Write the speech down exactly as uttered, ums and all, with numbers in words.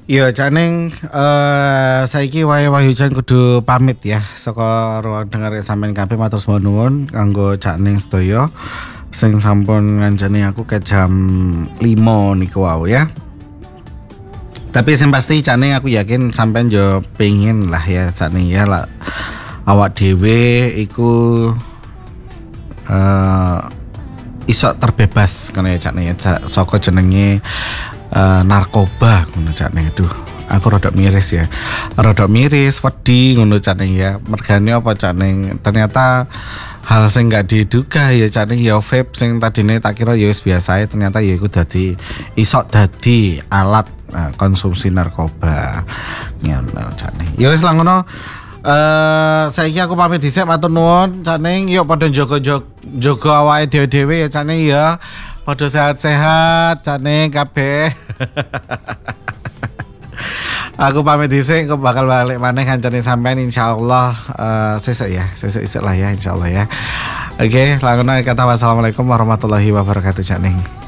Iya, Caning, eh saiki wae Wahyu Jan kudu pamit ya. Saka ruang denger sampean kabeh matur nuwun kanggo Caning sedaya sing sampun ngancani aku ke jam lima niku wau ya. Tapi sing pasti Caning aku yakin sampean yo pengin lah ya Caning ya lah awak dhewe iku eh iso terbebas kan ya Caning ya saka jenenge Uh, narkoba ngono Caning. Aduh, aku rada miris ya. Rada miris, wedi ngono Caning ya. Mergane apa Caning? Ternyata hal sing gak diduga ya Caning ya vape sing tadine tak kira ya wis biasa ternyata ya iku dadi iso dadi alat uh, konsumsi narkoba. Ngono Caning. Ya wis lah ngono. Eh uh, saiki aku pamit dhisik matur nuwun Caning. Yuk padha jaga-jaga jaga awake dhewe-dhewe ya Caning ya. Padha sehat-sehat Caning kabeh. Aku pamit dhisik, aku bakal balik maneh kancane sampean insyaallah uh, sesuk ya, sesuk isuk lah ya insyaallah ya. Oke, okay, langsung kata wassalamualaikum warahmatullahi wabarakatuh Caning.